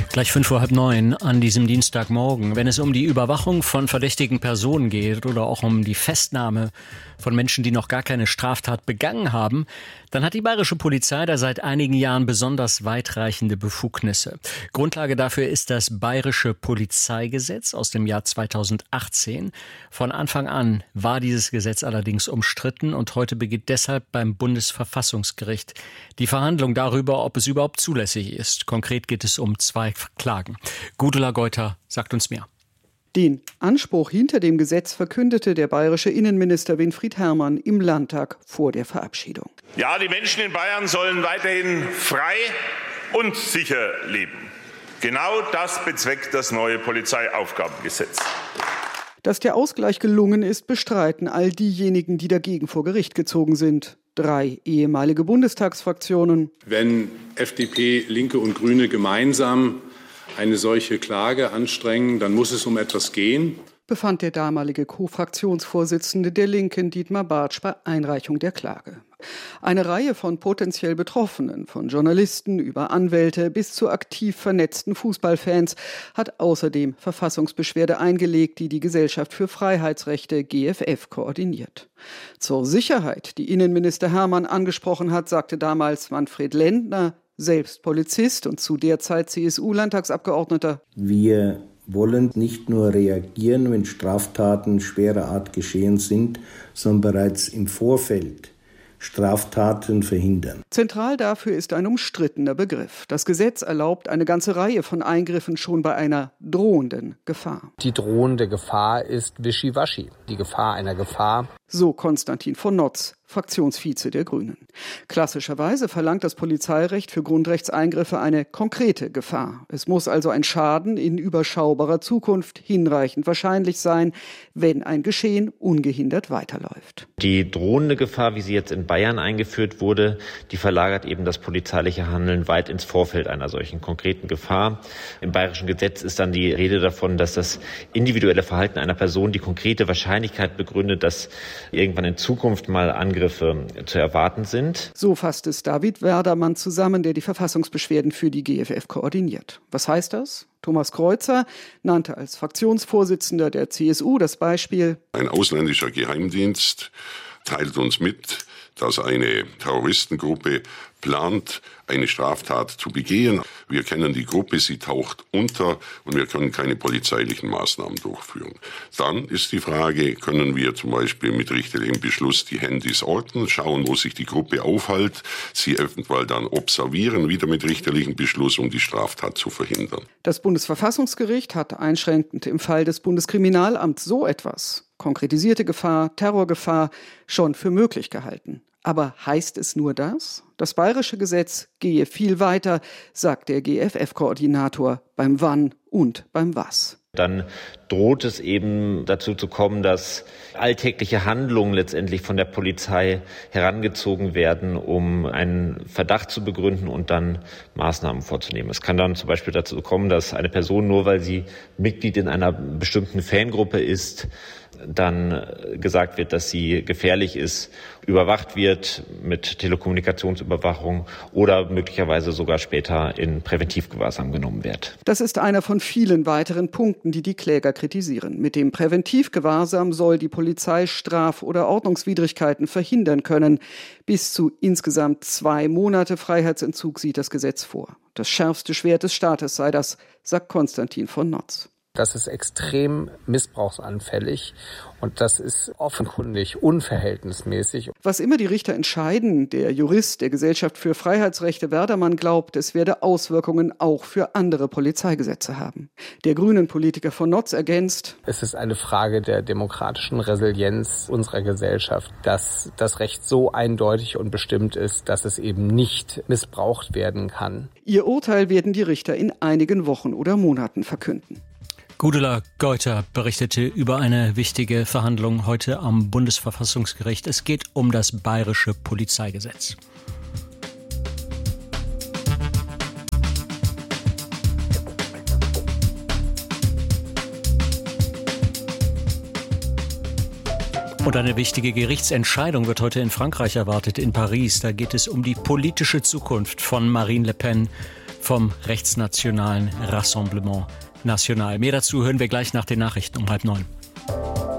Gleich 8:05 an diesem Dienstagmorgen. Wenn es um die Überwachung von verdächtigen Personen geht oder auch um die Festnahme von Menschen, die noch gar keine Straftat begangen haben, dann hat die bayerische Polizei da seit einigen Jahren besonders weitreichende Befugnisse. Grundlage dafür ist das Bayerische Polizeigesetz aus dem Jahr 2018. Von Anfang an war dieses Gesetz allerdings umstritten und heute beginnt deshalb beim Bundesverfassungsgericht die Verhandlung darüber, ob es überhaupt zulässig ist. Konkret geht es um 2 Klagen. Gudula Geuter sagt uns mehr. Den Anspruch hinter dem Gesetz verkündete der bayerische Innenminister Winfried Herrmann im Landtag vor der Verabschiedung. Ja, die Menschen in Bayern sollen weiterhin frei und sicher leben. Genau das bezweckt das neue Polizeiaufgabengesetz. Dass der Ausgleich gelungen ist, bestreiten all diejenigen, die dagegen vor Gericht gezogen sind. 3 ehemalige Bundestagsfraktionen. Wenn FDP, Linke und Grüne gemeinsam eine solche Klage anstrengen, dann muss es um etwas gehen, befand der damalige Co-Fraktionsvorsitzende der Linken, Dietmar Bartsch, bei Einreichung der Klage. Eine Reihe von potenziell Betroffenen, von Journalisten über Anwälte bis zu aktiv vernetzten Fußballfans, hat außerdem Verfassungsbeschwerde eingelegt, die die Gesellschaft für Freiheitsrechte GFF koordiniert. Zur Sicherheit, die Innenminister Herrmann angesprochen hat, sagte damals Manfred Lendner, selbst Polizist und zu der Zeit CSU-Landtagsabgeordneter: Wir wollen nicht nur reagieren, wenn Straftaten schwerer Art geschehen sind, sondern bereits im Vorfeld Straftaten verhindern. Zentral dafür ist ein umstrittener Begriff. Das Gesetz erlaubt eine ganze Reihe von Eingriffen schon bei einer drohenden Gefahr. Die drohende Gefahr ist wischiwaschi. Die Gefahr einer Gefahr. So Konstantin von Notz, Fraktionsvize der Grünen. Klassischerweise verlangt das Polizeirecht für Grundrechtseingriffe eine konkrete Gefahr. Es muss also ein Schaden in überschaubarer Zukunft hinreichend wahrscheinlich sein, wenn ein Geschehen ungehindert weiterläuft. Die drohende Gefahr, wie sie jetzt in Bayern eingeführt wurde, die verlagert eben das polizeiliche Handeln weit ins Vorfeld einer solchen konkreten Gefahr. Im bayerischen Gesetz ist dann die Rede davon, dass das individuelle Verhalten einer Person die konkrete Wahrscheinlichkeit begründet, dass irgendwann in Zukunft mal Angriffe zu erwarten sind. So fasst es David Werdermann zusammen, der die Verfassungsbeschwerden für die GFF koordiniert. Was heißt das? Thomas Kreuzer nannte als Fraktionsvorsitzender der CSU das Beispiel: Ein ausländischer Geheimdienst teilt uns mit, dass eine Terroristengruppe plant, eine Straftat zu begehen. Wir kennen die Gruppe, sie taucht unter und wir können keine polizeilichen Maßnahmen durchführen. Dann ist die Frage, können wir zum Beispiel mit richterlichem Beschluss die Handys orten, schauen, wo sich die Gruppe aufhält, sie eventuell dann observieren, wieder mit richterlichem Beschluss, um die Straftat zu verhindern. Das Bundesverfassungsgericht hat einschränkend im Fall des Bundeskriminalamts so etwas, konkretisierte Gefahr, Terrorgefahr, schon für möglich gehalten. Aber heißt es nur das? Das bayerische Gesetz gehe viel weiter, sagt der GFF-Koordinator, beim Wann und beim Was. Dann droht es eben dazu zu kommen, dass alltägliche Handlungen letztendlich von der Polizei herangezogen werden, um einen Verdacht zu begründen und dann Maßnahmen vorzunehmen. Es kann dann zum Beispiel dazu kommen, dass eine Person, nur weil sie Mitglied in einer bestimmten Fangruppe ist, dann gesagt wird, dass sie gefährlich ist, überwacht wird mit Telekommunikationsüberwachung oder möglicherweise sogar später in Präventivgewahrsam genommen wird. Das ist einer von vielen weiteren Punkten, die die Kläger kritisieren. Mit dem Präventivgewahrsam soll die Polizei Straf- oder Ordnungswidrigkeiten verhindern können. Bis zu insgesamt 2 Monate Freiheitsentzug sieht das Gesetz vor. Das schärfste Schwert des Staates sei das, sagt Konstantin von Notz. Das ist extrem missbrauchsanfällig und das ist offenkundig unverhältnismäßig. Was immer die Richter entscheiden, der Jurist der Gesellschaft für Freiheitsrechte Werdermann glaubt, es werde Auswirkungen auch für andere Polizeigesetze haben. Der Grünen-Politiker von Notz ergänzt: Es ist eine Frage der demokratischen Resilienz unserer Gesellschaft, dass das Recht so eindeutig und bestimmt ist, dass es eben nicht missbraucht werden kann. Ihr Urteil werden die Richter in einigen Wochen oder Monaten verkünden. Gudula Geuter berichtete über eine wichtige Verhandlung heute am Bundesverfassungsgericht. Es geht um das bayerische Polizeigesetz. Und eine wichtige Gerichtsentscheidung wird heute in Frankreich erwartet, in Paris. Da geht es um die politische Zukunft von Marine Le Pen vom rechtsnationalen Rassemblement National. Mehr dazu hören wir gleich nach den Nachrichten um 8:30.